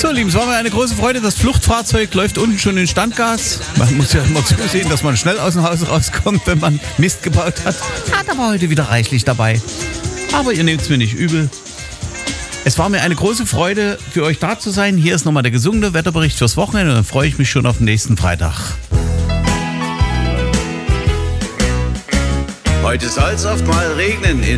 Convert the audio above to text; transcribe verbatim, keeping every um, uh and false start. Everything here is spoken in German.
So, Lieben, es war mir eine große Freude. Das Fluchtfahrzeug läuft unten schon in Standgas. Man muss ja immer zusehen, dass man schnell aus dem Haus rauskommt, wenn man Mist gebaut hat. Hat aber heute wieder reichlich dabei. Aber ihr nehmt es mir nicht übel. Es war mir eine große Freude, für euch da zu sein. Hier ist nochmal der gesungene Wetterbericht fürs Wochenende. Und dann freue ich mich schon auf den nächsten Freitag. Heute soll es oft mal regnen.